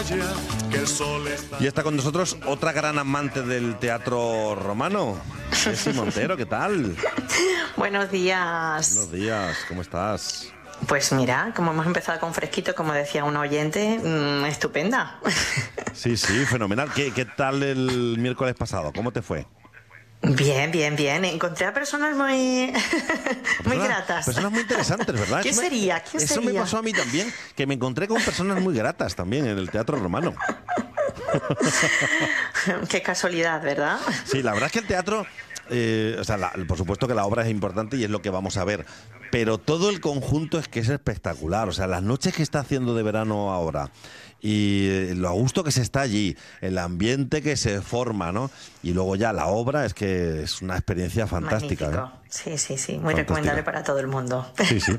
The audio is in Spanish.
Y está con nosotros otra gran amante del teatro romano, Ceci Montero, ¿qué tal? Buenos días. Buenos días, ¿cómo estás? Pues mira, como hemos empezado con fresquito, como decía un oyente, estupenda. Sí, fenomenal. ¿Qué tal el miércoles pasado? ¿Cómo te fue? Bien. Encontré a personas muy gratas. Personas muy interesantes, ¿verdad? ¿Quién sería? Eso me pasó a mí también, que me encontré con personas muy gratas también en el teatro romano. Qué casualidad, ¿verdad? Sí, la verdad es que el teatro, por supuesto que la obra es importante y es lo que vamos a ver, pero todo el conjunto es que es espectacular. O sea, las noches que está haciendo de verano ahora y lo a gusto que se está allí, el ambiente que se forma, ¿no? Y luego ya la obra es que es una experiencia fantástica. Magnífico. Sí, muy recomendable para todo el mundo. Sí.